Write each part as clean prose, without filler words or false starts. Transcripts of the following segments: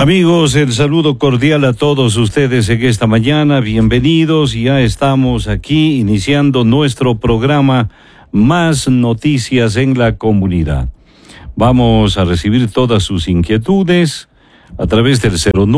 Amigos, el saludo cordial a todos ustedes en esta mañana. Bienvenidos. Ya estamos aquí iniciando nuestro programa Más Noticias en la Comunidad. Vamos a recibir todas sus inquietudes a través del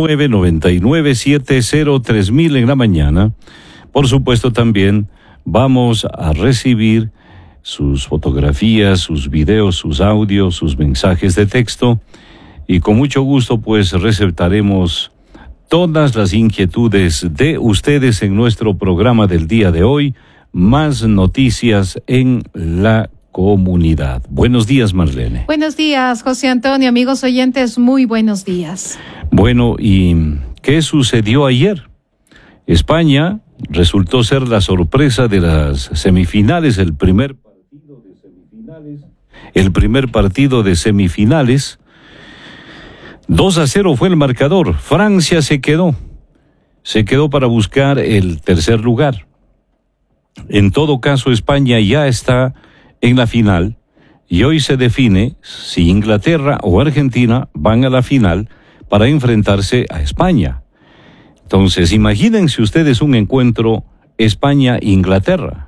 0999703000 en la mañana. Por supuesto, también vamos a recibir sus fotografías, sus videos, sus audios, sus mensajes de texto. Y con mucho gusto, pues, receptaremos todas las inquietudes de ustedes en nuestro programa del día de hoy, Más Noticias en la Comunidad. Buenos días, Marlene. Buenos días, José Antonio, amigos oyentes, muy buenos días. Bueno, ¿y qué sucedió ayer? España resultó ser la sorpresa de las semifinales, el primer partido de semifinales. 2-0 fue el marcador. Francia se quedó para buscar el tercer lugar. En todo caso, España ya está en la final y hoy se define si Inglaterra o Argentina van a la final para enfrentarse a España. Entonces, imagínense ustedes un encuentro España-Inglaterra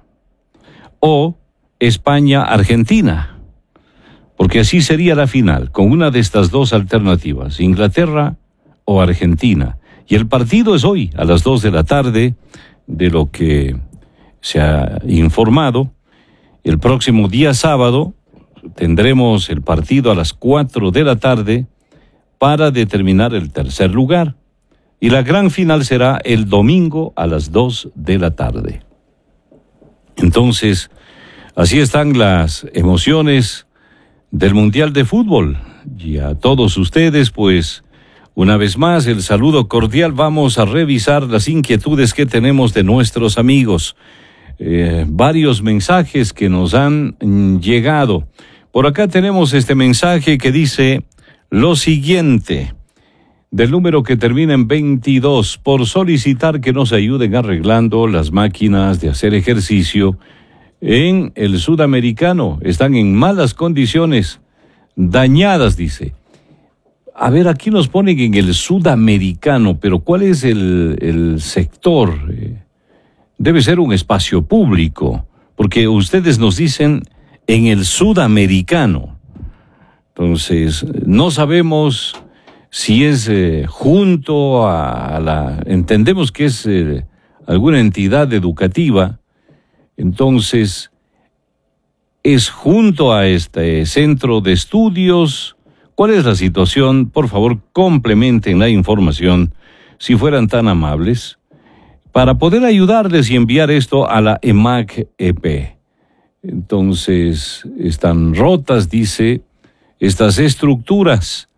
o España-Argentina. Porque así sería la final, con una de estas dos alternativas, Inglaterra o Argentina. Y el partido es hoy, a las 2 de la tarde, de lo que se ha informado. El próximo día sábado tendremos el partido a las 4 de la tarde para determinar el tercer lugar. Y la gran final será el domingo a las 2 de la tarde. Entonces, así están las emociones del Mundial de Fútbol. Y a todos ustedes, pues, una vez más, el saludo cordial. Vamos a revisar las inquietudes que tenemos de nuestros amigos. Varios mensajes que nos han llegado. Por acá tenemos este mensaje que dice lo siguiente, del número que termina en 22, por solicitar que nos ayuden arreglando las máquinas de hacer ejercicio en el Sudamericano. Están en malas condiciones, dañadas, dice. A ver, aquí nos ponen en el Sudamericano, pero ¿cuál es el sector? Debe ser un espacio público, porque ustedes nos dicen en el Sudamericano. Entonces, no sabemos si es junto a la... Entendemos que es alguna entidad educativa. Entonces, ¿es junto a este centro de estudios? ¿Cuál es la situación? Por favor, complementen la información, si fueran tan amables, para poder ayudarles y enviar esto a la EMAG-EP. Entonces, están rotas, dice, estas estructuras.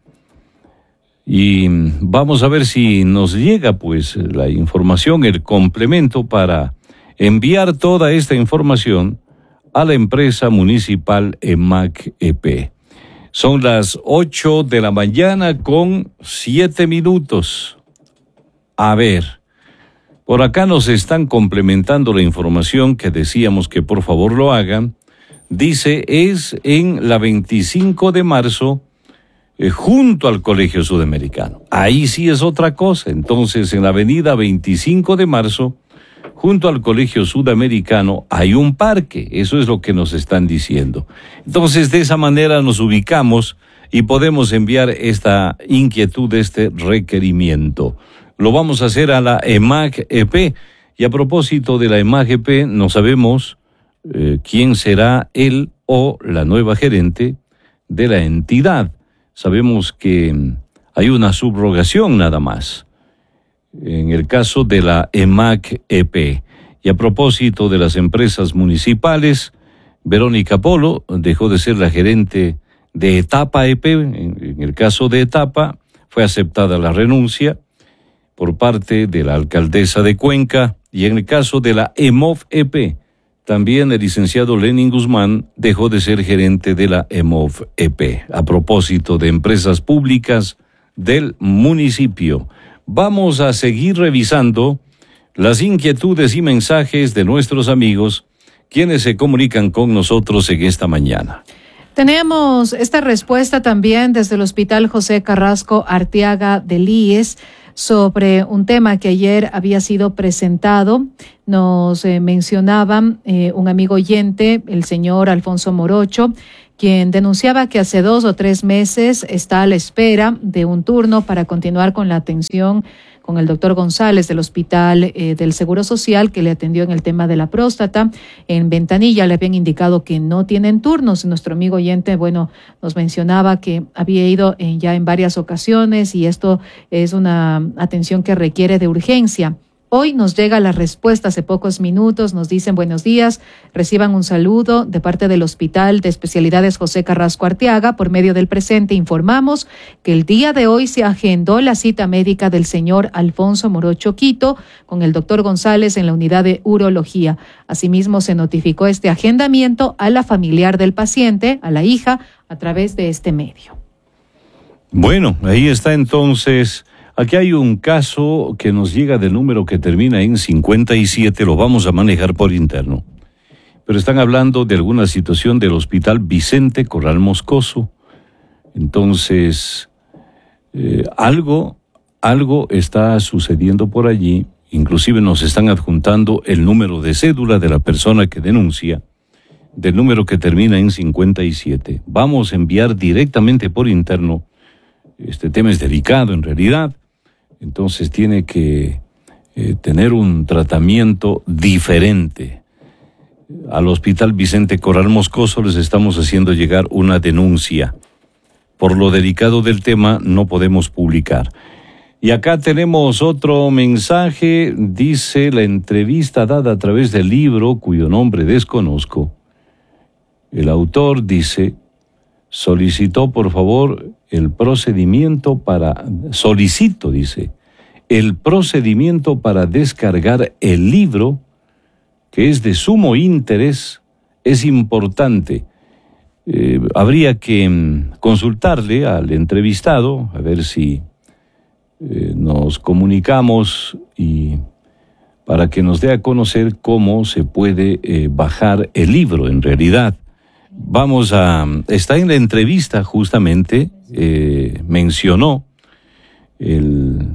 Y vamos a ver si nos llega, pues, la información, el complemento para enviar toda esta información a la empresa municipal EMAG-EP. Son las 8 de la mañana con 7 minutos. A ver, por acá nos están complementando la información que decíamos que por favor lo hagan. Dice, es en la 25 de marzo, junto al Colegio Sudamericano. Ahí sí es otra cosa. Entonces, en la avenida 25 de marzo, junto al Colegio Sudamericano, hay un parque. Eso es lo que nos están diciendo. Entonces, de esa manera nos ubicamos y podemos enviar esta inquietud, este requerimiento. Lo vamos a hacer a la EMAG-EP. Y a propósito de la EMAG-EP, no sabemos quién será él o la nueva gerente de la entidad. Sabemos que hay una subrogación nada más en el caso de la EMAG-EP. Y a propósito de las empresas municipales, Verónica Polo dejó de ser la gerente de Etapa EP. En el caso de Etapa, fue aceptada la renuncia por parte de la alcaldesa de Cuenca. Y en el caso de la EMOV-EP, también el licenciado Lenin Guzmán dejó de ser gerente de la EMOV-EP. A propósito de empresas públicas del municipio, vamos a seguir revisando las inquietudes y mensajes de nuestros amigos, quienes se comunican con nosotros en esta mañana. Tenemos esta respuesta también desde el Hospital José Carrasco Arteaga del IES sobre un tema que ayer había sido presentado. Nos mencionaba un amigo oyente, el señor Alfonso Morocho, quien denunciaba que hace 2 o 3 meses está a la espera de un turno para continuar con la atención con el doctor González del Hospital del Seguro Social, que le atendió en el tema de la próstata. En Ventanilla le habían indicado que no tienen turnos. Nuestro amigo oyente, nos mencionaba que había ido ya en varias ocasiones y esto es una atención que requiere de urgencia. Hoy nos llega la respuesta hace pocos minutos, nos dicen buenos días, reciban un saludo de parte del Hospital de Especialidades José Carrasco Arteaga. Por medio del presente informamos que el día de hoy se agendó la cita médica del señor Alfonso Morocho Quito con el doctor González en la unidad de urología. Asimismo, se notificó este agendamiento a la familiar del paciente, a la hija, a través de este medio. Bueno, ahí está entonces. Aquí hay un caso que nos llega del número que termina en 57, lo vamos a manejar por interno. Pero están hablando de alguna situación del Hospital Vicente Corral Moscoso. Entonces, algo está sucediendo por allí. Inclusive nos están adjuntando el número de cédula de la persona que denuncia, del número que termina en 57. Vamos a enviar directamente por interno. Este tema es delicado en realidad. Entonces tiene que tener un tratamiento diferente. Al Hospital Vicente Corral Moscoso les estamos haciendo llegar una denuncia. Por lo delicado del tema no podemos publicar. Y acá tenemos otro mensaje, dice la entrevista dada a través del libro cuyo nombre desconozco. El autor dice, solicito por favor el procedimiento para descargar el libro, que es de sumo interés, es importante. Habría que consultarle al entrevistado, a ver si nos comunicamos y para que nos dé a conocer cómo se puede bajar el libro en realidad. Está en la entrevista justamente, mencionó el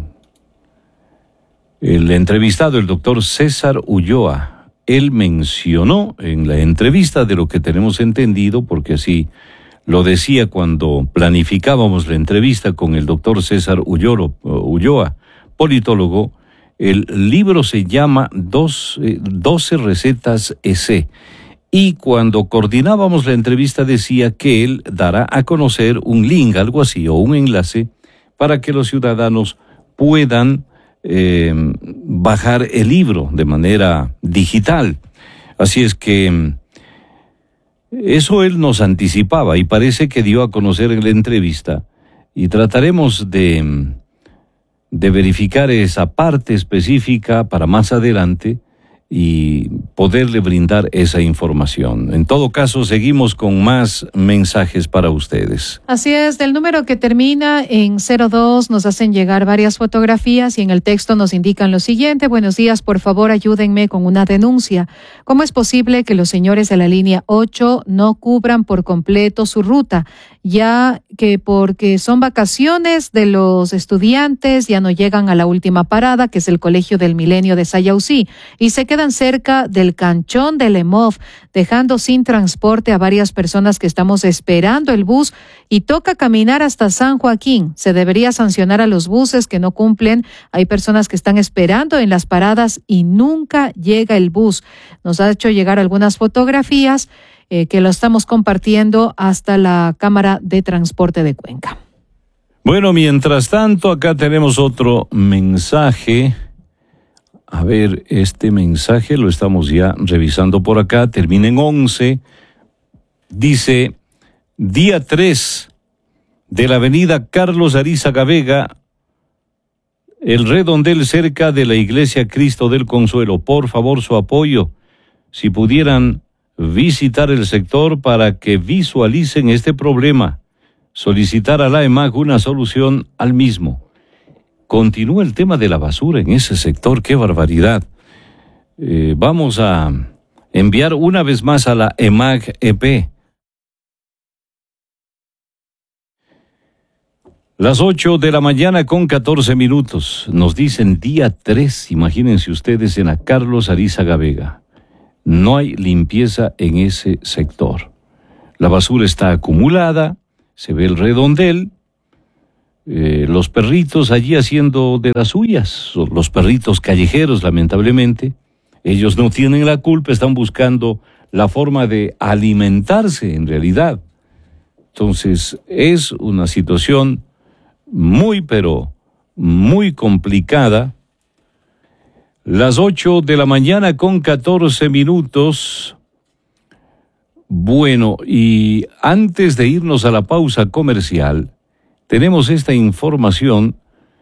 entrevistado, el doctor César Ulloa. Él mencionó en la entrevista, de lo que tenemos entendido, porque así lo decía cuando planificábamos la entrevista con el doctor César Ulloa, politólogo, el libro se llama 12 recetas EC. Y cuando coordinábamos la entrevista decía que él dará a conocer un link, algo así, o un enlace, para que los ciudadanos puedan bajar el libro de manera digital. Así es que eso él nos anticipaba y parece que dio a conocer en la entrevista. Y trataremos de verificar esa parte específica para más adelante y poderle brindar esa información. En todo caso, seguimos con más mensajes para ustedes. Así es, del número que termina en 02 nos hacen llegar varias fotografías y en el texto nos indican lo siguiente: buenos días, por favor ayúdenme con una denuncia. ¿Cómo es posible que los señores de la línea 8 no cubran por completo su ruta? Ya que porque son vacaciones de los estudiantes, ya no llegan a la última parada, que es el Colegio del Milenio de Sayausí, y se quedan cerca del canchón del EMOF, dejando sin transporte a varias personas que estamos esperando el bus y toca caminar hasta San Joaquín. Se debería sancionar a los buses que no cumplen. Hay personas que están esperando en las paradas y nunca llega el bus. Nos ha hecho llegar algunas fotografías que lo estamos compartiendo hasta la Cámara de Transporte de Cuenca. Bueno, mientras tanto, acá tenemos otro mensaje. A ver, este mensaje lo estamos ya revisando por acá. Termina en 11. Dice, día 3 de la avenida Carlos Arizaga Vega, el redondel cerca de la iglesia Cristo del Consuelo. Por favor, su apoyo. Si pudieran visitar el sector para que visualicen este problema, solicitar a la EMAG una solución al mismo. Continúa el tema de la basura en ese sector, qué barbaridad. Vamos a enviar una vez más a la EMAG EP Las 8 de la mañana con 14 minutos. Nos dicen día 3, imagínense ustedes, en la Carlos Arizaga Vega. No hay limpieza en ese sector. La basura está acumulada, se ve el redondel, los perritos allí haciendo de las suyas, los perritos callejeros, lamentablemente. Ellos no tienen la culpa, están buscando la forma de alimentarse en realidad. Entonces, es una situación muy, pero muy complicada. Las 8 de la mañana con 14 minutos. Bueno, y antes de irnos a la pausa comercial, tenemos esta información.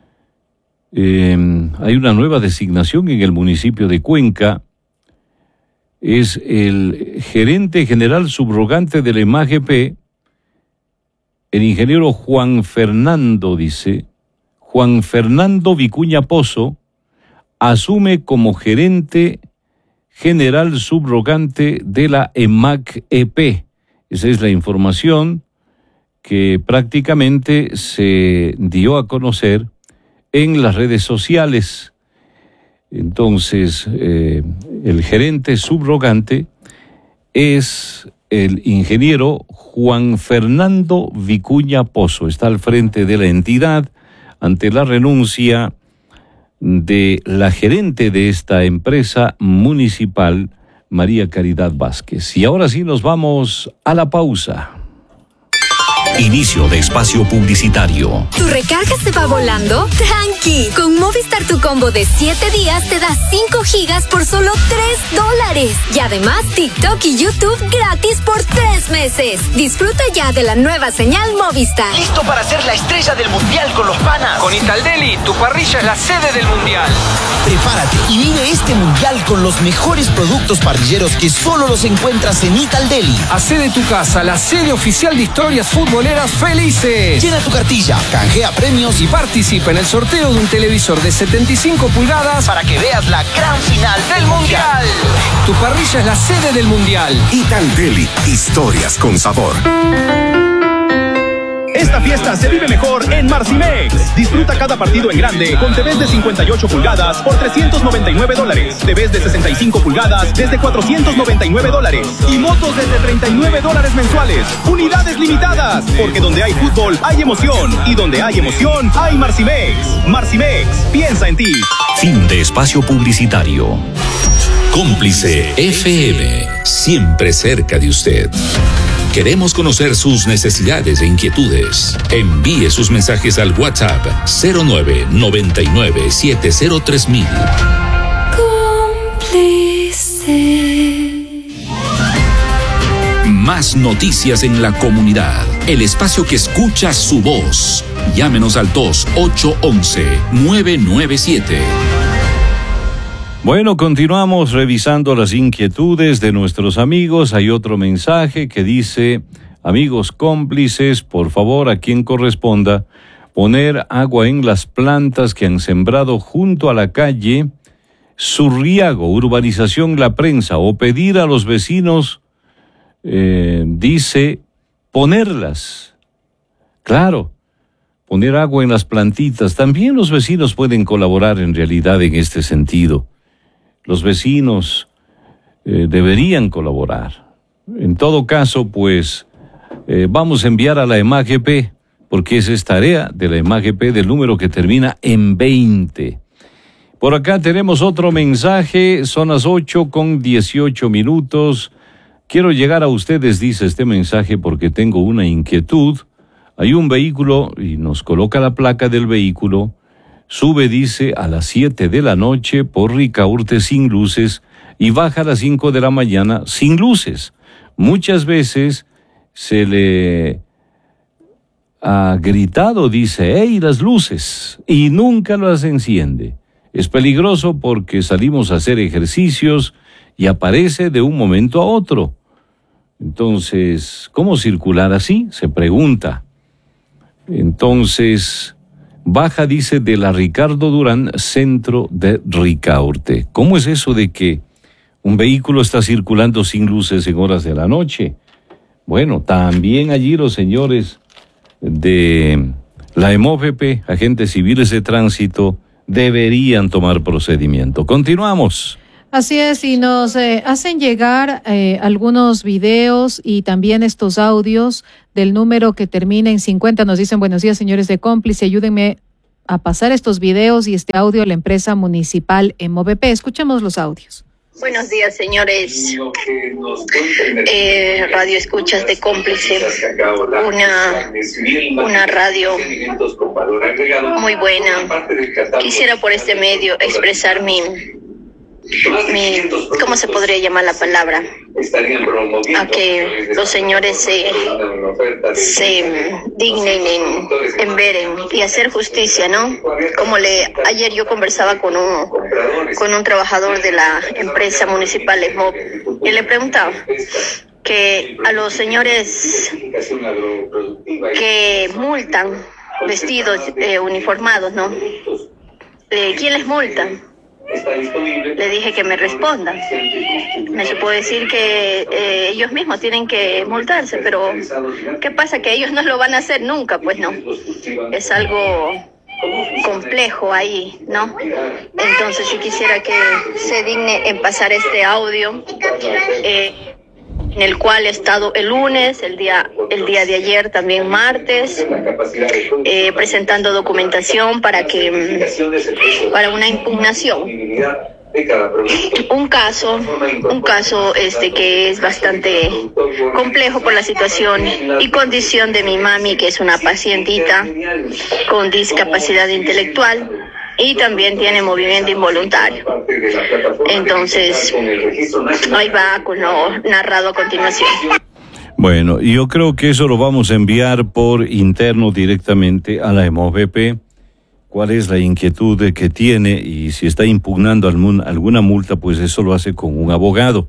Hay una nueva designación en el municipio de Cuenca. Es el gerente general subrogante de la MAGP, el ingeniero Juan Fernando Vicuña Pozo, asume como gerente general subrogante de la EMAG-EP. Esa es la información que prácticamente se dio a conocer en las redes sociales. Entonces, el gerente subrogante es el ingeniero Juan Fernando Vicuña Pozo. Está al frente de la entidad ante la renuncia de la gerente de esta empresa municipal, María Caridad Vázquez. Y ahora sí nos vamos a la pausa. Inicio de espacio publicitario. ¿Tu recarga se va volando? ¡Tranqui! Con Movistar tu combo de 7 días te da 5 gigas por solo $3. Y además TikTok y YouTube gratis por 3 meses. Disfruta ya de la nueva señal Movistar. Listo para ser la estrella del mundial con los panas. Con Italdeli, tu parrilla es la sede del mundial. Prepárate y vive este mundial con los mejores productos parrilleros que solo los encuentras en Italdeli. Hacé de tu casa la sede oficial de historias futboleras felices. Llena tu cartilla, canjea premios y participa en el sorteo de un televisor de 75 pulgadas para que veas la gran final del mundial. Tu parrilla es la sede del mundial. Italdeli, historias con sabor. Esta fiesta se vive mejor en Marcimex. Disfruta cada partido en grande con TVs de 58 pulgadas por $399. TVs de 65 pulgadas desde $499. Y motos desde $39 mensuales. Unidades limitadas. Porque donde hay fútbol hay emoción. Y donde hay emoción hay Marcimex. Marcimex, piensa en ti. Fin de espacio publicitario. Cómplice FM, siempre cerca de usted. Queremos conocer sus necesidades e inquietudes. Envíe sus mensajes al WhatsApp 0999703000. Cómplice. Más noticias en la comunidad. El espacio que escucha su voz. Llámenos al 2811-997. Bueno, continuamos revisando las inquietudes de nuestros amigos. Hay otro mensaje que dice: amigos cómplices, por favor, a quien corresponda, poner agua en las plantas que han sembrado junto a la calle Surriago, urbanización La Prensa, o pedir a los vecinos, dice, ponerlas. Claro, poner agua en las plantitas. También los vecinos pueden colaborar en realidad en este sentido. Los vecinos deberían colaborar. En todo caso, pues, vamos a enviar a la EMAGP, porque esa es tarea de la EMAGP del número que termina en 20. Por acá tenemos otro mensaje, son las 8:18. Quiero llegar a ustedes, dice este mensaje, porque tengo una inquietud. Hay un vehículo y nos coloca la placa del vehículo. Sube, dice, a las 7 de la noche por Ricaurte sin luces y baja a las 5 de la mañana sin luces. Muchas veces se le ha gritado, dice, ¡hey, las luces! Y nunca las enciende. Es peligroso porque salimos a hacer ejercicios y aparece de un momento a otro. Entonces, ¿cómo circular así? Se pregunta. Entonces, baja, dice, de la Ricardo Durán, centro de Ricaurte. ¿Cómo es eso de que un vehículo está circulando sin luces en horas de la noche? Bueno, también allí los señores de la EMOVP, agentes civiles de tránsito, deberían tomar procedimiento. Continuamos. Así es, y nos hacen llegar algunos videos y también estos audios del número que termina en 50. Nos dicen, buenos días, señores de Cómplice, ayúdenme a pasar estos videos y este audio a la empresa municipal EMOVP. Escuchemos los audios. Buenos días, señores. Radio Escuchas de Cómplice, una radio muy buena. Quisiera por este medio expresar mi ¿cómo se podría llamar la palabra? A que los señores se dignen en ver y hacer justicia, ¿no? Como ayer yo conversaba con un trabajador de la empresa municipal EMOP y le preguntaba que a los señores que multan vestidos uniformados, ¿no? ¿Quién les multa? Le dije que me respondan. Me supo decir que ellos mismos tienen que multarse, pero ¿qué pasa? Que ellos no lo van a hacer nunca, pues no. Es algo complejo ahí, ¿no? Entonces sí quisiera que se digne en pasar este audio, en el cual he estado el lunes, el día de ayer, también martes, presentando documentación para una impugnación. Un caso que es bastante complejo por la situación y condición de mi mami, que es una pacientita con discapacidad intelectual y también tiene movimiento involuntario. Entonces, ahí va con lo narrado a continuación. Bueno, yo creo que eso lo vamos a enviar por interno directamente a la EMOVP. ¿Cuál es la inquietud que tiene? Y si está impugnando alguna multa, pues eso lo hace con un abogado.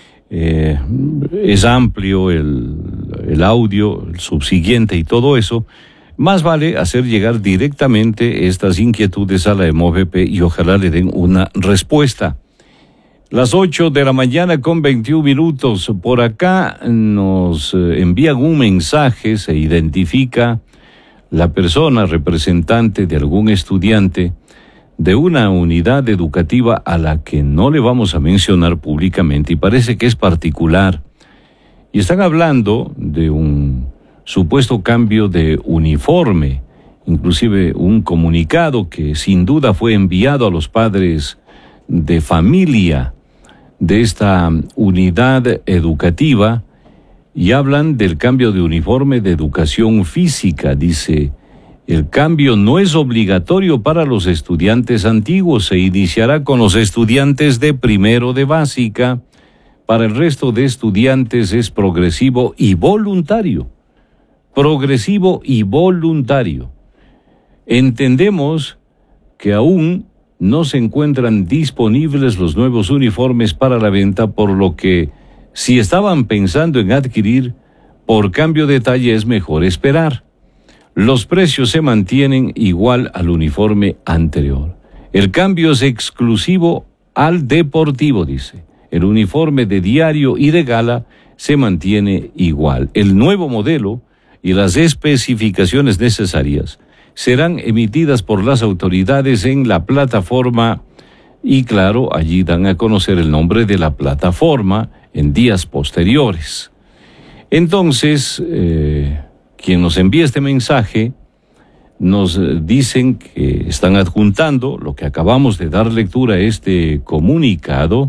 Es amplio el audio, el subsiguiente y todo eso. Más vale hacer llegar directamente estas inquietudes a la EMOVP y ojalá le den una respuesta. Las 8:21 a.m. Por acá nos envían un mensaje, se identifica la persona representante de algún estudiante de una unidad educativa a la que no le vamos a mencionar públicamente y parece que es particular. Y están hablando de un supuesto cambio de uniforme, inclusive un comunicado que sin duda fue enviado a los padres de familia de esta unidad educativa y hablan del cambio de uniforme de educación física. Dice, el cambio no es obligatorio para los estudiantes antiguos, se iniciará con los estudiantes de primero de básica. Para el resto de estudiantes es progresivo y voluntario. Progresivo y voluntario. Entendemos que aún no se encuentran disponibles los nuevos uniformes para la venta, por lo que si estaban pensando en adquirir, por cambio de talla es mejor esperar. Los precios se mantienen igual al uniforme anterior. El cambio es exclusivo al deportivo, dice. El uniforme de diario y de gala se mantiene igual. El nuevo modelo y las especificaciones necesarias serán emitidas por las autoridades en la plataforma y claro, allí dan a conocer el nombre de la plataforma en días posteriores. Entonces, quien nos envía este mensaje, nos dicen que están adjuntando lo que acabamos de dar lectura a este comunicado.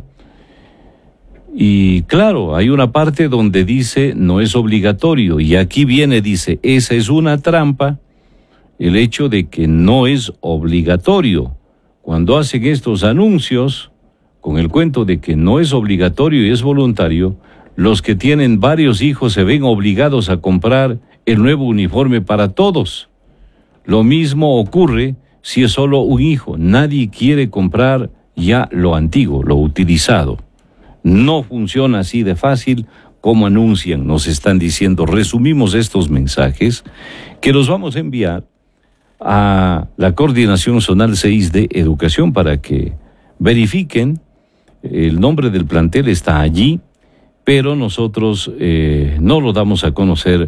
Y claro, hay una parte donde dice no es obligatorio y aquí viene, dice, esa es una trampa, el hecho de que no es obligatorio. Cuando hacen estos anuncios, con el cuento de que no es obligatorio y es voluntario, los que tienen varios hijos se ven obligados a comprar el nuevo uniforme para todos. Lo mismo ocurre si es solo un hijo. Nadie quiere comprar ya lo antiguo, lo utilizado. No funciona así de fácil como anuncian, nos están diciendo. Resumimos estos mensajes que los vamos a enviar a la Coordinación Zonal 6 de Educación para que verifiquen. El nombre del plantel está allí, pero nosotros no lo damos a conocer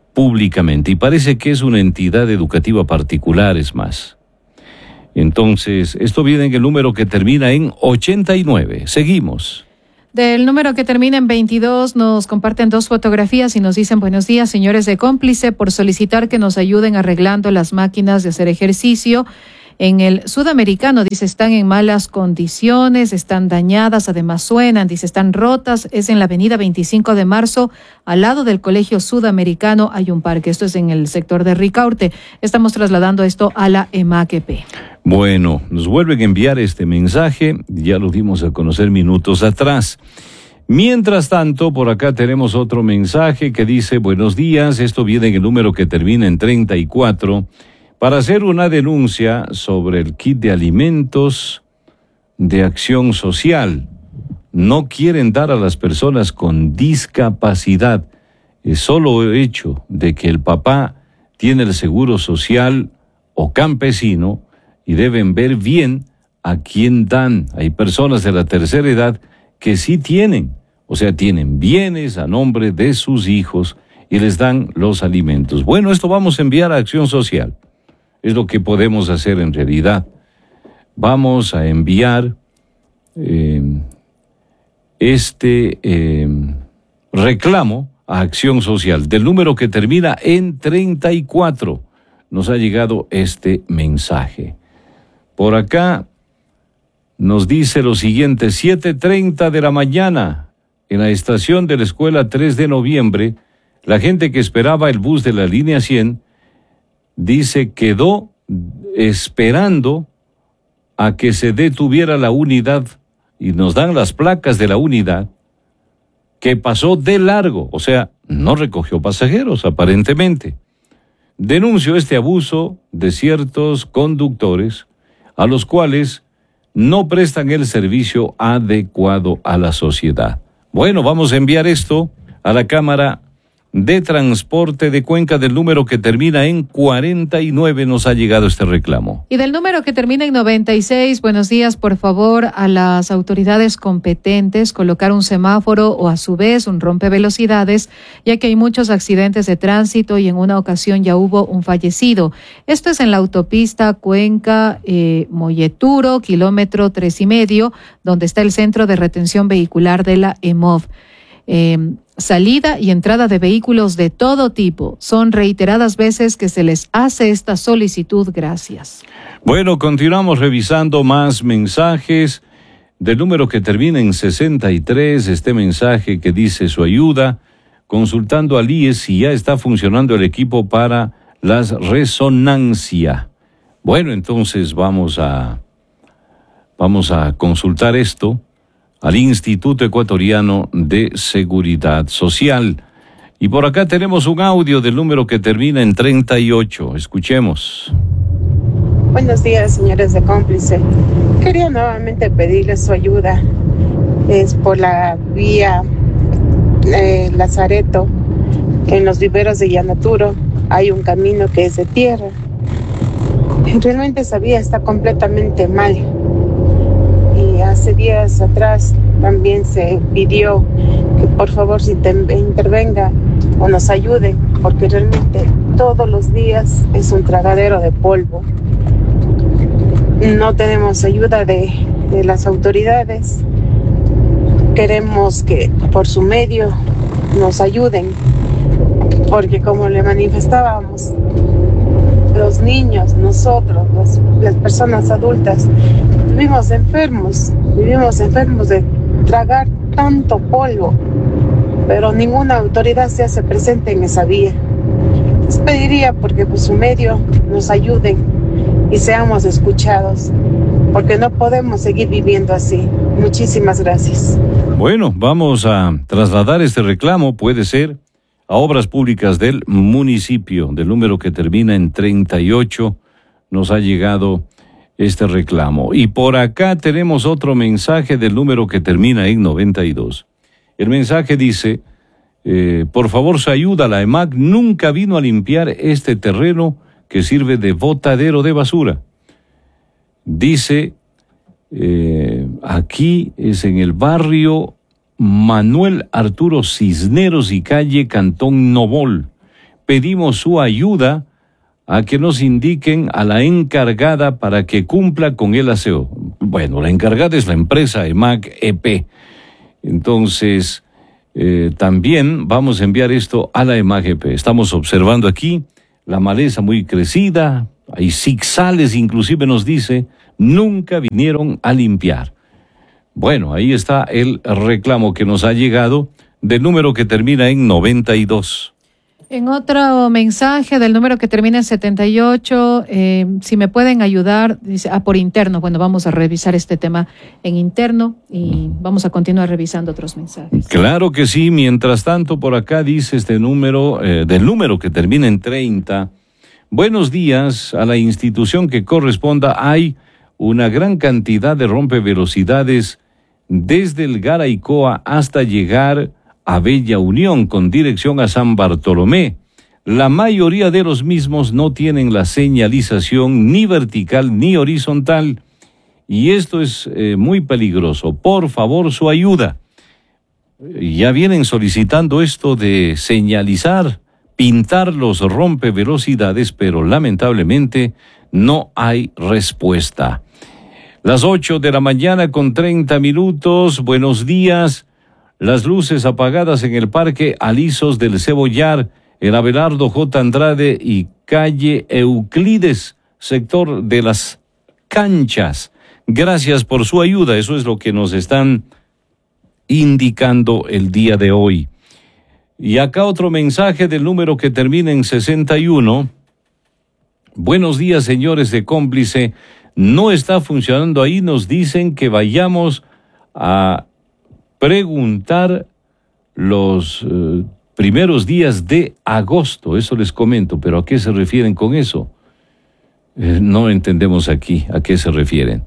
públicamente. Y parece que es una entidad educativa particular, es más. Entonces, esto viene en el número que termina en 89. Seguimos. Del número que termina en 22 nos comparten 2 fotografías y nos dicen: buenos días, señores de Cómplice, por solicitar que nos ayuden arreglando las máquinas de hacer ejercicio. En el Sudamericano, dice, están en malas condiciones, están dañadas, además suenan, dice, están rotas. Es en la avenida 25 de marzo, al lado del Colegio Sudamericano hay un parque. Esto es en el sector de Ricaurte. Estamos trasladando esto a la EMAQP. Bueno, nos vuelven a enviar este mensaje, ya lo dimos a conocer minutos atrás. Mientras tanto, por acá tenemos otro mensaje que dice: buenos días, esto viene en el número que termina en 34, para hacer una denuncia sobre el kit de alimentos de Acción Social. No quieren dar a las personas con discapacidad. El solo hecho de que el papá tiene el seguro social o campesino, y deben ver bien a quién dan. Hay personas de la tercera edad que sí tienen, o sea, tienen bienes a nombre de sus hijos y les dan los alimentos. Bueno, esto vamos a enviar a Acción Social. Es lo que podemos hacer en realidad. Vamos a enviar reclamo a Acción Social. Del número que termina en 34 nos ha llegado este mensaje. Por acá nos dice lo siguiente: 7:30 de la mañana, en la estación de la escuela 3 de noviembre, la gente que esperaba el bus de la línea 100, dice, quedó esperando a que se detuviera la unidad, y nos dan las placas de la unidad, que pasó de largo, o sea, no recogió pasajeros aparentemente. Denunció este abuso de ciertos conductores, a los cuales no prestan el servicio adecuado a la sociedad. Bueno, vamos a enviar esto a la Cámara de Transporte de Cuenca. Del número que termina en 49 nos ha llegado este reclamo. Y del número que termina en 96, buenos días, por favor, a las autoridades competentes, colocar un semáforo o a su vez un rompevelocidades, ya que hay muchos accidentes de tránsito y en una ocasión ya hubo un fallecido. Esto es en la autopista Cuenca Molleturo, kilómetro 3,5, donde está el centro de retención vehicular de la EMOV. Salida y entrada de vehículos de todo tipo. Son reiteradas veces que se les hace esta solicitud. Gracias. Bueno, continuamos revisando más mensajes. Del número que termina en 63, este mensaje que dice su ayuda, consultando al IES si ya está funcionando el equipo para las resonancia. Bueno, entonces vamos a consultar esto al Instituto Ecuatoriano de Seguridad Social. Y por acá tenemos un audio del número que termina en 38. Escuchemos. Buenos días, señores de Cómplice. Quería nuevamente pedirles su ayuda. Es por la vía Lazareto, en los viveros de Llanaturo. Hay un camino que es de tierra. Realmente esa vía está completamente mal. Y hace días atrás también se pidió que por favor se intervenga o nos ayude, porque realmente todos los días es un tragadero de polvo. No tenemos ayuda de las autoridades. Queremos que por su medio nos ayuden, porque como le manifestábamos, los niños, nosotros, las personas adultas, vivimos enfermos de tragar tanto polvo, pero ninguna autoridad se hace presente en esa vía. Les pediría porque por su medio nos ayuden y seamos escuchados, porque no podemos seguir viviendo así. Muchísimas gracias. Bueno, vamos a trasladar este reclamo, puede ser, a Obras Públicas del municipio. Del número que termina en 38 nos ha llegado este reclamo. Y por acá tenemos otro mensaje del número que termina en 92. El mensaje dice, por favor, se ayuda, la EMAC nunca vino a limpiar este terreno que sirve de botadero de basura. Dice, aquí es en el barrio Manuel Arturo Cisneros y calle Cantón Nobol. pedimos su ayuda a que nos indiquen a la encargada para que cumpla con el aseo. Bueno, la encargada es la empresa EMAG EP. Entonces, también vamos a enviar esto a la EMAG EP. Estamos observando aquí la maleza muy crecida, hay zigzales, inclusive nos dice, nunca vinieron a limpiar. Bueno, ahí está el reclamo que nos ha llegado del número que termina en 92. En otro mensaje del número que termina en 78, si me pueden ayudar, dice, por interno. Bueno, vamos a revisar este tema en interno y vamos a continuar revisando otros mensajes. Claro que sí. Mientras tanto, por acá dice este número, del número que termina en 30. Buenos días, a la institución que corresponda. Hay una gran cantidad de rompevelocidades desde el Garaicoa hasta llegar a Bella Unión con dirección a San Bartolomé. La mayoría de los mismos no tienen la señalización ni vertical ni horizontal y esto es muy peligroso. Por favor, su ayuda. Ya vienen solicitando esto de señalizar, pintar los rompevelocidades, pero lamentablemente no hay respuesta. Las 8 de la mañana con 30 minutos. Buenos días. Las luces apagadas en el Parque Alisos del Cebollar, en Abelardo J. Andrade y calle Euclides, sector de las Canchas. Gracias por su ayuda, eso es lo que nos están indicando el día de hoy. Y acá otro mensaje del número que termina en 61. Buenos días, señores de Cómplice. No está funcionando ahí, nos dicen que vayamos a preguntar los primeros días de agosto, eso les comento, pero ¿a qué se refieren con eso? No entendemos aquí a qué se refieren.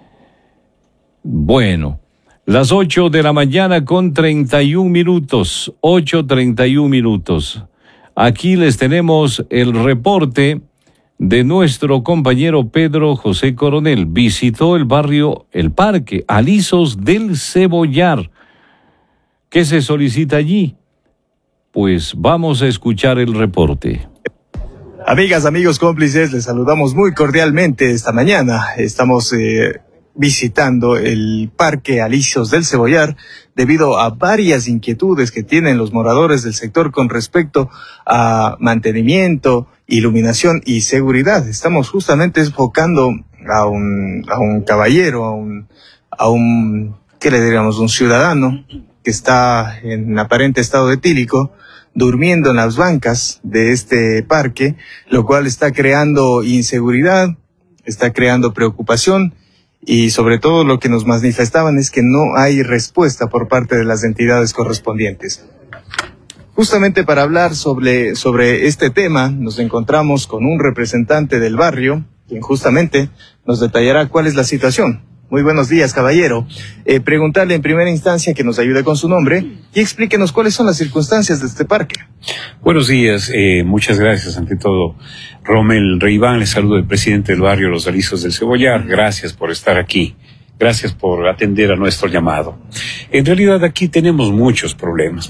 Bueno, las 8 de la mañana con 31 minutos, 8:31 minutos. Aquí les tenemos el reporte de nuestro compañero Pedro José Coronel. Visitó el barrio, el Parque Alisos del Cebollar. ¿Qué se solicita allí? Pues vamos a escuchar el reporte. Amigas, amigos cómplices, les saludamos muy cordialmente esta mañana. Estamos visitando el Parque Alisos del Cebollar debido a varias inquietudes que tienen los moradores del sector con respecto a mantenimiento, iluminación y seguridad. Estamos justamente enfocando a un caballero, a un ¿qué le diríamos? Un ciudadano que está en aparente estado etílico, durmiendo en las bancas de este parque, lo cual está creando inseguridad, está creando preocupación y sobre todo lo que nos manifestaban es que no hay respuesta por parte de las entidades correspondientes. Justamente para hablar sobre este tema nos encontramos con un representante del barrio, quien justamente nos detallará cuál es la situación. Muy buenos días, caballero. Preguntarle en primera instancia que nos ayude con su nombre y explíquenos cuáles son las circunstancias de este parque. Buenos días, muchas gracias. Ante todo, Rommel Reiván, le saludo del presidente del barrio Los Alisos del Cebollar. Gracias por estar aquí. Gracias por atender a nuestro llamado. En realidad aquí tenemos muchos problemas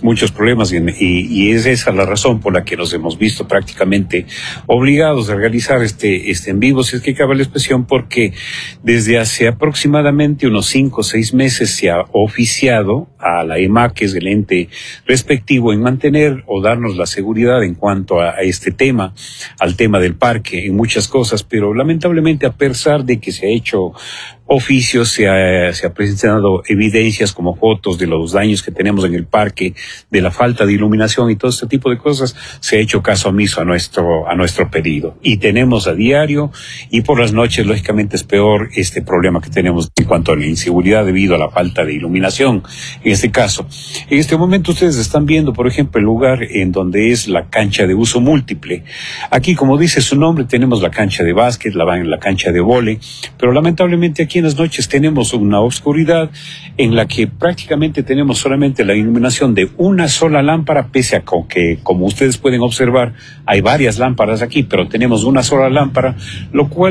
y es esa la razón por la que nos hemos visto prácticamente obligados a realizar este en vivo, si es que cabe la expresión, porque desde hace aproximadamente unos 5 o 6 meses se ha oficiado a la EMAG, que es el ente respectivo, en mantener o darnos la seguridad en cuanto a este tema, al tema del parque, en muchas cosas, pero lamentablemente a pesar de que se ha hecho oficios, se ha presentado evidencias como fotos de los daños que tenemos en el parque, de la falta de iluminación y todo este tipo de cosas, se ha hecho caso omiso a nuestro pedido. Y tenemos a diario y por las noches, lógicamente, es peor este problema que tenemos en cuanto a la inseguridad debido a la falta de iluminación. En este caso, en este momento ustedes están viendo, por ejemplo, el lugar en donde es la cancha de uso múltiple. Aquí, como dice su nombre, tenemos la cancha de básquet, la cancha de vóley, pero lamentablemente aquí en las noches tenemos una oscuridad en la que prácticamente tenemos solamente la iluminación de una sola lámpara, pese a que, como ustedes pueden observar, hay varias lámparas aquí, pero tenemos una sola lámpara, lo cual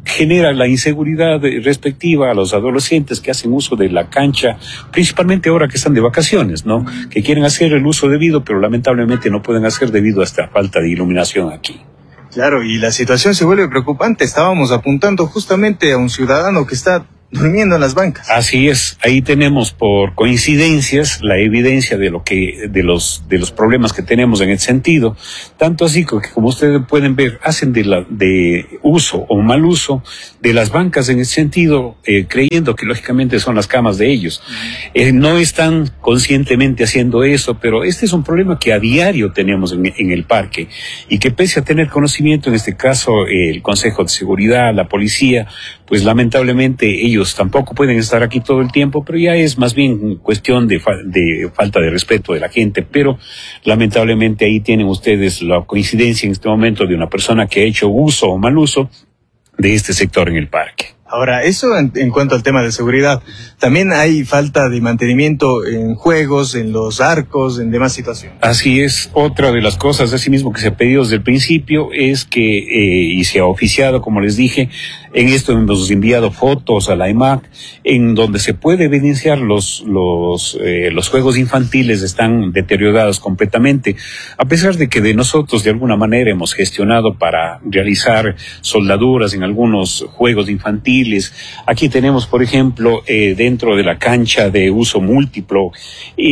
genera la inseguridad respectiva a los adolescentes que hacen uso de la cancha, principalmente ahora que están de vacaciones, ¿no? Que quieren hacer el uso debido, pero lamentablemente no pueden hacer debido a esta falta de iluminación aquí. Claro, y la situación se vuelve preocupante. Estábamos apuntando justamente a un ciudadano que está durmiendo en las bancas. Así es, ahí tenemos por coincidencias la evidencia de de los problemas que tenemos en el sentido, tanto así que como ustedes pueden ver, hacen de uso o mal uso de las bancas en el sentido, creyendo que lógicamente son las camas de ellos. No están conscientemente haciendo eso, pero este es un problema que a diario tenemos en el parque, y que pese a tener conocimiento, en este caso el Consejo de Seguridad, la policía, pues lamentablemente ellos tampoco pueden estar aquí todo el tiempo, pero ya es más bien cuestión de falta de respeto de la gente. Pero lamentablemente ahí tienen ustedes la coincidencia en este momento de una persona que ha hecho uso o mal uso de este sector en el parque. Ahora, eso en cuanto al tema de seguridad. También hay falta de mantenimiento en juegos, en los arcos, en demás situaciones. Así es. Otra de las cosas, así mismo, que se ha pedido desde el principio es que, y se ha oficiado, como les dije, en esto hemos enviado fotos a la EMAC, en donde se puede evidenciar los juegos infantiles están deteriorados completamente, a pesar de que de nosotros de alguna manera hemos gestionado para realizar soldaduras en algunos juegos infantiles. Aquí tenemos, por ejemplo, dentro de la cancha de uso múltiple, y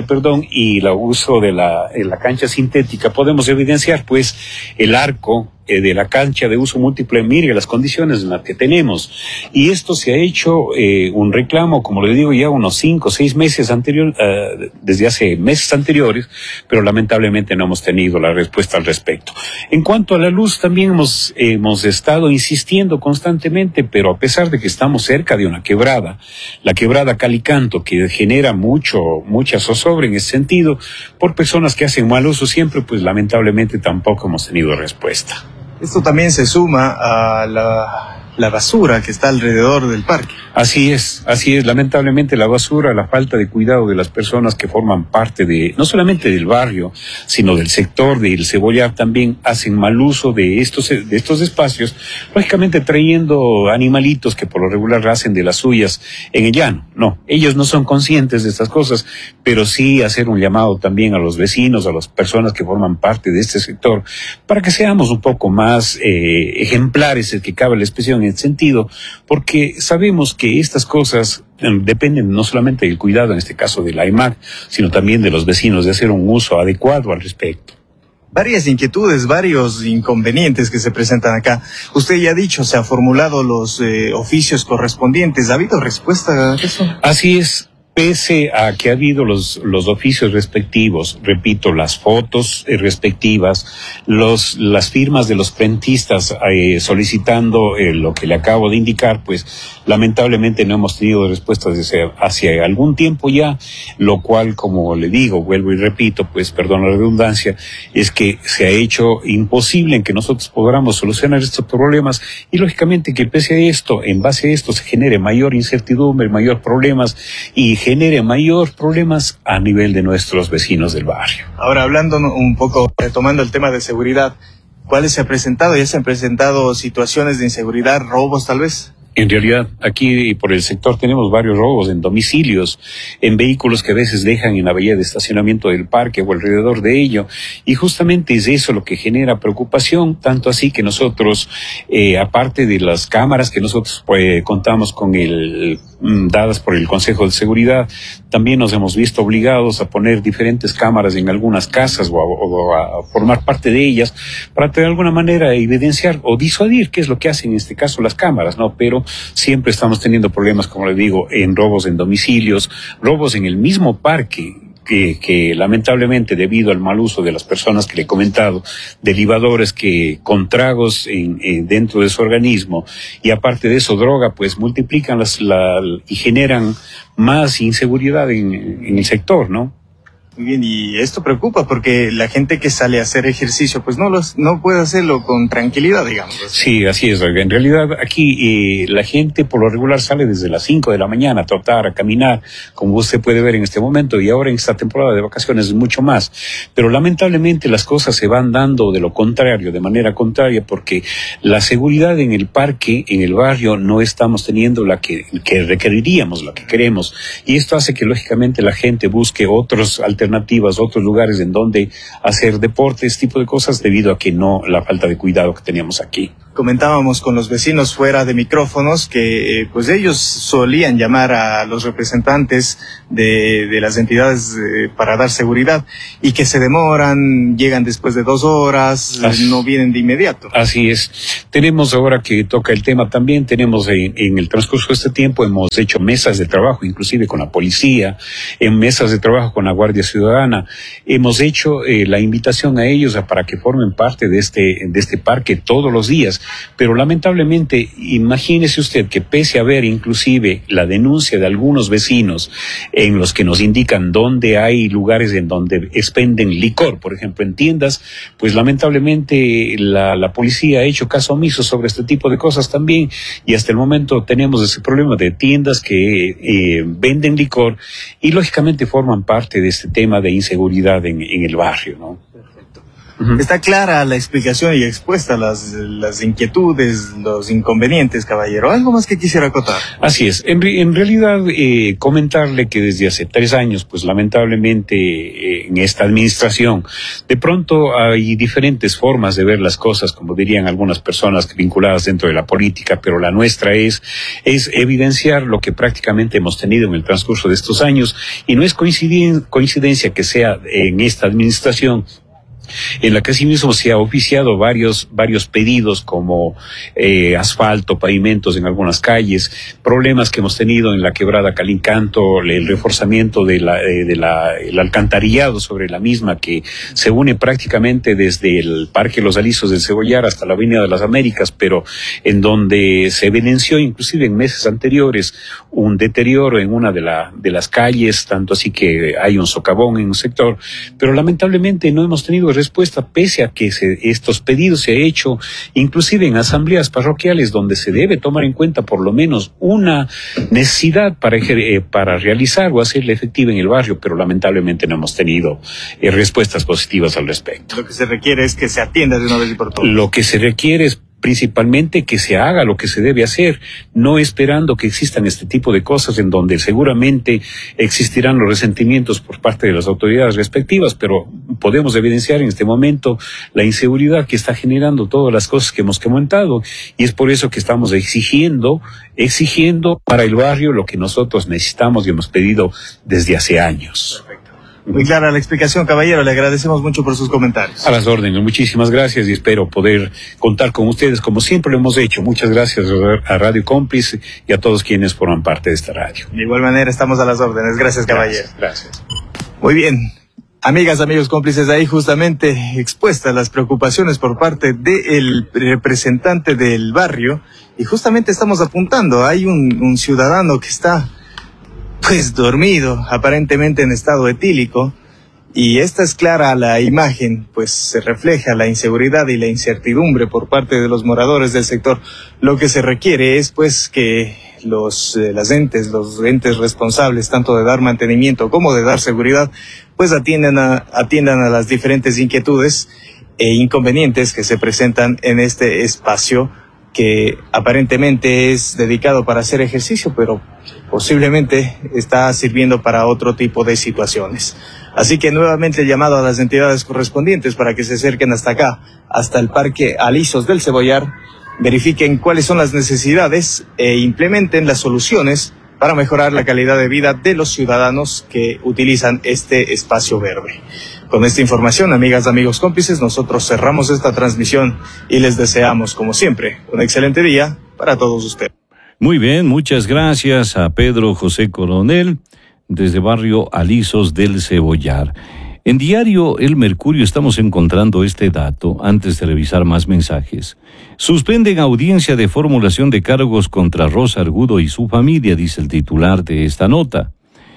la uso de la cancha sintética, podemos evidenciar pues el arco de la cancha de uso múltiple. Mire las condiciones en las que tenemos, y esto se ha hecho un reclamo, como le digo, ya unos 5 o 6 meses desde hace meses anteriores, pero lamentablemente no hemos tenido la respuesta al respecto. En cuanto a la luz, también hemos estado insistiendo constantemente, pero a pesar de que estamos cerca de una quebrada, la quebrada Calicanto, que genera mucha zozobra en ese sentido, por personas que hacen mal uso siempre, pues lamentablemente tampoco hemos tenido respuesta. Esto también se suma a la basura que está alrededor del parque. Así es. Lamentablemente la basura, la falta de cuidado de las personas que forman parte no solamente del barrio, sino del sector del Cebollar, también hacen mal uso de estos espacios, lógicamente trayendo animalitos que por lo regular hacen de las suyas en el llano. No, ellos no son conscientes de estas cosas, pero sí hacer un llamado también a los vecinos, a las personas que forman parte de este sector, para que seamos un poco más ejemplares, el que cabe la expresión, en el sentido, porque sabemos que estas cosas dependen no solamente del cuidado, en este caso de la EMAC, sino también de los vecinos, de hacer un uso adecuado al respecto. Varias inquietudes, varios inconvenientes que se presentan acá. Usted ya ha dicho, se han formulado los oficios correspondientes. ¿Ha habido respuesta a eso? Así es. Pese a que ha habido los oficios respectivos, repito, las fotos respectivas, las firmas de los frentistas solicitando lo que le acabo de indicar, pues lamentablemente no hemos tenido respuestas hace algún tiempo ya, lo cual, como le digo, vuelvo y repito, pues perdón la redundancia, es que se ha hecho imposible en que nosotros podamos solucionar estos problemas, y lógicamente que pese a esto, en base a esto, se genere mayor incertidumbre, mayor problemas, y genere mayor problemas a nivel de nuestros vecinos del barrio. Ahora, hablando un poco, retomando el tema de seguridad, ¿cuáles se han presentado? ¿Ya se han presentado situaciones de inseguridad, robos tal vez? En realidad, aquí por el sector tenemos varios robos en domicilios, en vehículos que a veces dejan en la bahía de estacionamiento del parque o alrededor de ello, y justamente es eso lo que genera preocupación, tanto así que nosotros, aparte de las cámaras que nosotros contamos con dadas por el Consejo de Seguridad, también nos hemos visto obligados a poner diferentes cámaras en algunas casas o a formar parte de ellas para de alguna manera evidenciar o disuadir qué es lo que hacen en este caso las cámaras, ¿no? Pero siempre estamos teniendo problemas, como le digo, en robos en domicilios, robos en el mismo parque, que lamentablemente, debido al mal uso de las personas que le he comentado, derivadores que con tragos dentro de su organismo, y aparte de eso droga, pues multiplican y generan más inseguridad en el sector, ¿no? Muy bien, y esto preocupa porque la gente que sale a hacer ejercicio pues no puede hacerlo con tranquilidad, digamos. Sí, así es, oiga. En realidad aquí la gente por lo regular sale desde las 5 de la mañana a trotar, a caminar, como usted puede ver en este momento, y ahora en esta temporada de vacaciones mucho más. Pero lamentablemente las cosas se van dando de lo contrario, de manera contraria, porque la seguridad en el parque, en el barrio, no estamos teniendo la que requeriríamos, la que queremos. Y esto hace que lógicamente la gente busque otras alternativas, otros lugares en donde hacer deporte, este tipo de cosas, debido a que la falta de cuidado que teníamos aquí. Comentábamos con los vecinos fuera de micrófonos que pues ellos solían llamar a los representantes de las entidades para dar seguridad y que se demoran, llegan después de 2 horas, no vienen de inmediato. Así es. Tenemos ahora que toca el tema también, tenemos en el transcurso de este tiempo hemos hecho mesas de trabajo, inclusive con la policía, en mesas de trabajo con la Guardia Ciudadana. Hemos hecho la invitación a ellos para que formen parte de este parque todos los días. Pero lamentablemente, imagínese usted que pese a haber inclusive la denuncia de algunos vecinos en los que nos indican dónde hay lugares en donde expenden licor, por ejemplo en tiendas, pues lamentablemente la policía ha hecho caso omiso sobre este tipo de cosas también, y hasta el momento tenemos ese problema de tiendas que venden licor y lógicamente forman parte de este tema de inseguridad en el barrio, ¿no? Está clara la explicación y expuesta las inquietudes, los inconvenientes, caballero. ¿Algo más que quisiera acotar? Así es. En realidad, comentarle que desde hace 3 años, pues lamentablemente en esta administración, de pronto hay diferentes formas de ver las cosas, como dirían algunas personas vinculadas dentro de la política, pero la nuestra es evidenciar lo que prácticamente hemos tenido en el transcurso de estos años, y no es coincidencia que sea en esta administración en la que asimismo se ha oficiado varios pedidos como asfalto, pavimentos en algunas calles, problemas que hemos tenido en la quebrada Calincanto, el reforzamiento el alcantarillado sobre la misma, que se une prácticamente desde el Parque Los Alisos del Cebollar hasta la Avenida de las Américas, pero en donde se evidenció inclusive en meses anteriores un deterioro en una de las calles, tanto así que hay un socavón en un sector, pero lamentablemente no hemos tenido respuesta, pese a que estos pedidos se han hecho inclusive en asambleas parroquiales, donde se debe tomar en cuenta por lo menos una necesidad para realizar o hacerla efectiva en el barrio, pero lamentablemente no hemos tenido respuestas positivas al respecto. Lo que se requiere es que se atienda de una vez y por todas. Lo que se requiere es principalmente que se haga lo que se debe hacer, no esperando que existan este tipo de cosas en donde seguramente existirán los resentimientos por parte de las autoridades respectivas, pero podemos evidenciar en este momento la inseguridad que está generando todas las cosas que hemos comentado, y es por eso que estamos exigiendo para el barrio lo que nosotros necesitamos y hemos pedido desde hace años. Muy clara la explicación, caballero. Le agradecemos mucho por sus comentarios. A las órdenes. Muchísimas gracias y espero poder contar con ustedes como siempre lo hemos hecho. Muchas gracias a Radio Cómplice y a todos quienes forman parte de esta radio. De igual manera estamos a las órdenes. Gracias, caballero. Gracias. Muy bien. Amigas, amigos cómplices, ahí justamente expuestas las preocupaciones por parte del representante del barrio, y justamente estamos apuntando. Hay un ciudadano que está pues dormido, aparentemente en estado etílico, y esta es clara la imagen, pues se refleja la inseguridad y la incertidumbre por parte de los moradores del sector. Lo que se requiere es pues que los entes responsables tanto de dar mantenimiento como de dar seguridad, pues atiendan a las diferentes inquietudes e inconvenientes que se presentan en este espacio, que aparentemente es dedicado para hacer ejercicio, pero posiblemente está sirviendo para otro tipo de situaciones. Así que nuevamente el llamado a las entidades correspondientes para que se acerquen hasta acá, hasta el Parque Alisos del Cebollar, verifiquen cuáles son las necesidades e implementen las soluciones para mejorar la calidad de vida de los ciudadanos que utilizan este espacio verde. Con esta información, amigas, amigos cómplices, nosotros cerramos esta transmisión y les deseamos, como siempre, un excelente día para todos ustedes. Muy bien, muchas gracias a Pedro José Coronel, desde Barrio Alisos del Cebollar. En Diario El Mercurio estamos encontrando este dato antes de revisar más mensajes. Suspenden audiencia de formulación de cargos contra Rosa Argudo y su familia, dice el titular de esta nota.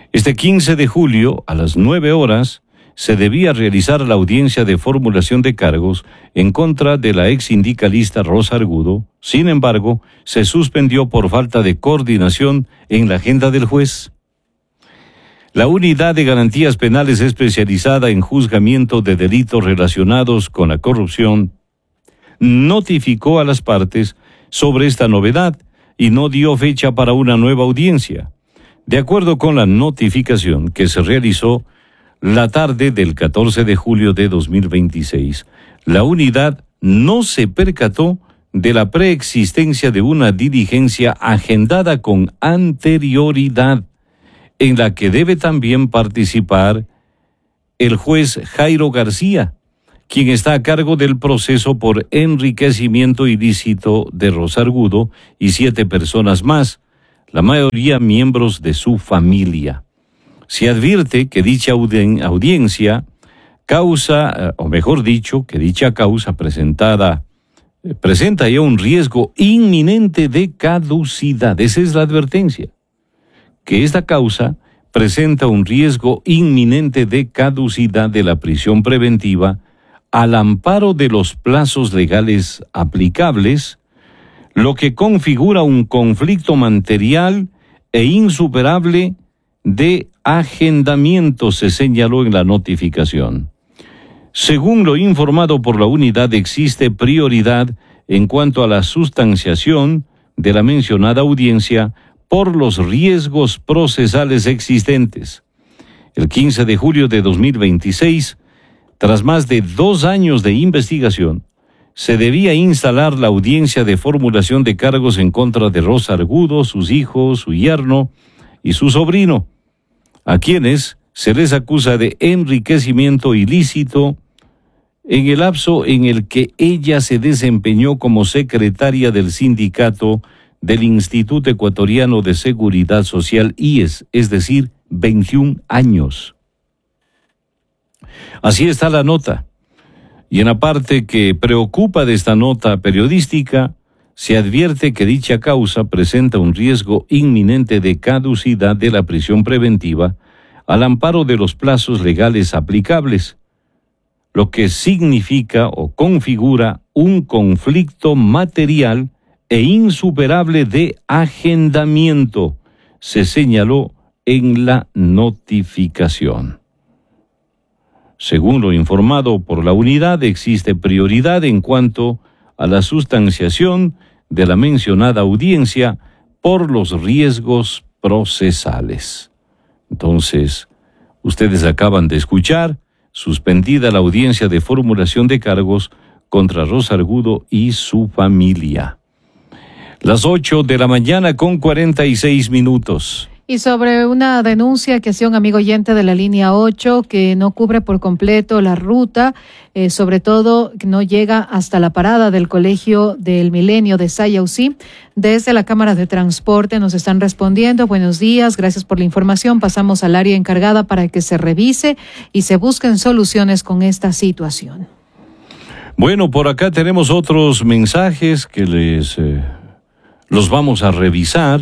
Este 15 de julio, a las 9 horas, se debía realizar la audiencia de formulación de cargos en contra de la ex sindicalista Rosa Argudo. Sin embargo, se suspendió por falta de coordinación en la agenda del juez. La Unidad de Garantías Penales especializada en juzgamiento de delitos relacionados con la corrupción notificó a las partes sobre esta novedad y no dio fecha para una nueva audiencia. De acuerdo con la notificación que se realizó la tarde del 14 de julio de 2026, la unidad no se percató de la preexistencia de una diligencia agendada con anterioridad, en la que debe también participar el juez Jairo García, quien está a cargo del proceso por enriquecimiento ilícito de Rosa Argudo y 7 personas más, la mayoría miembros de su familia. Se advierte que dicha audiencia causa, o mejor dicho, que dicha causa presenta ya un riesgo inminente de caducidad. Esa es la advertencia, que esta causa presenta un riesgo inminente de caducidad de la prisión preventiva al amparo de los plazos legales aplicables, lo que configura un conflicto material e insuperable de agendamiento, se señaló en la notificación. Según lo informado por la unidad, existe prioridad en cuanto a la sustanciación de la mencionada audiencia por los riesgos procesales existentes. El 15 de julio de 2026, tras más de 2 años de investigación, se debía instalar la audiencia de formulación de cargos en contra de Rosa Argudo, sus hijos, su yerno y su sobrino, a quienes se les acusa de enriquecimiento ilícito en el lapso en el que ella se desempeñó como secretaria del sindicato del Instituto Ecuatoriano de Seguridad Social, IES, es decir, 21 años. Así está la nota. Y en la parte que preocupa de esta nota periodística, se advierte que dicha causa presenta un riesgo inminente de caducidad de la prisión preventiva al amparo de los plazos legales aplicables, lo que significa o configura un conflicto material e insuperable de agendamiento, se señaló en la notificación. Según lo informado por la unidad, existe prioridad en cuanto a la sustanciación de la mencionada audiencia por los riesgos procesales. Entonces, ustedes acaban de escuchar, suspendida la audiencia de formulación de cargos contra Rosa Argudo y su familia. Las 8 de la mañana con 46 minutos. Y sobre una denuncia que hacía un amigo oyente de la línea 8 que no cubre por completo la ruta, sobre todo que no llega hasta la parada del Colegio del Milenio de Sayausí. Desde la Cámara de Transporte nos están respondiendo. Buenos días, gracias por la información. Pasamos al área encargada para que se revise y se busquen soluciones con esta situación. Bueno, por acá tenemos otros mensajes que los vamos a revisar.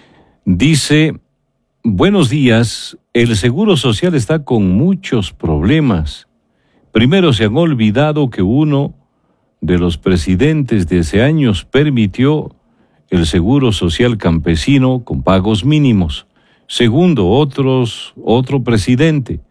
Dice: buenos días, el Seguro Social está con muchos problemas. Primero, se han olvidado que uno de los presidentes de hace años permitió el Seguro Social campesino con pagos mínimos. Segundo, otro presidente,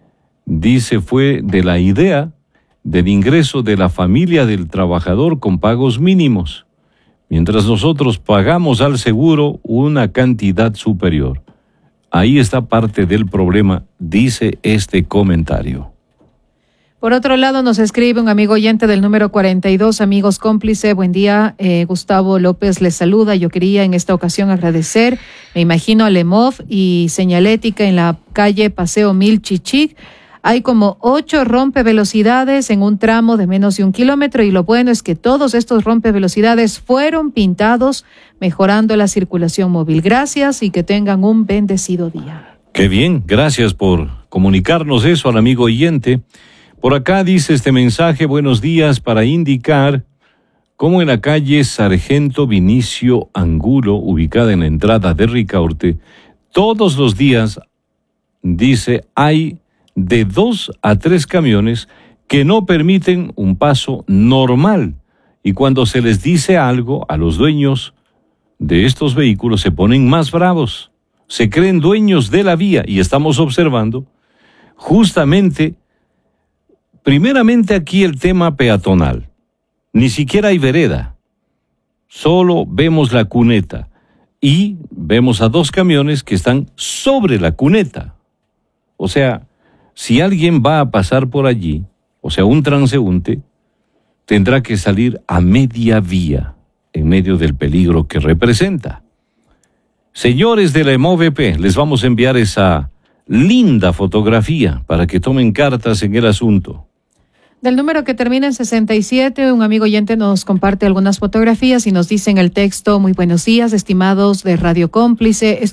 dice, fue de la idea del ingreso de la familia del trabajador con pagos mínimos, mientras nosotros pagamos al seguro una cantidad superior. Ahí está parte del problema, dice este comentario. Por otro lado, nos escribe un amigo oyente del número 42, amigos cómplice, buen día, Gustavo López les saluda. Yo quería en esta ocasión agradecer, me imagino, a Lemov y Señalética en la calle Paseo Mil Chichic. Hay como 8 rompevelocidades en un tramo de menos de 1 kilómetro y lo bueno es que todos estos rompevelocidades fueron pintados, mejorando la circulación móvil. Gracias y que tengan un bendecido día. Qué bien, gracias por comunicarnos eso al amigo oyente. Por acá dice este mensaje: buenos días, para indicar cómo en la calle Sargento Vinicio Angulo, ubicada en la entrada de Ricaurte, todos los días dice, hay de 2 a 3 camiones que no permiten un paso normal. Y cuando se les dice algo a los dueños de estos vehículos se ponen más bravos. Se creen dueños de la vía y estamos observando justamente, primeramente aquí el tema peatonal. Ni siquiera hay vereda. Solo vemos la cuneta y vemos a 2 camiones que están sobre la cuneta. O sea, si alguien va a pasar por allí, o sea, un transeúnte, tendrá que salir a media vía en medio del peligro que representa. Señores de la EMOVP, les vamos a enviar esa linda fotografía para que tomen cartas en el asunto. Del número que termina en 67, un amigo oyente nos comparte algunas fotografías y nos dice en el texto: muy buenos días, estimados de Radio Cómplice.